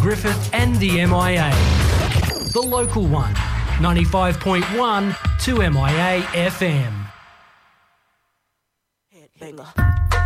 Griffith and the MIA. The local one, 95.1 2 MIA FM. Headbanger.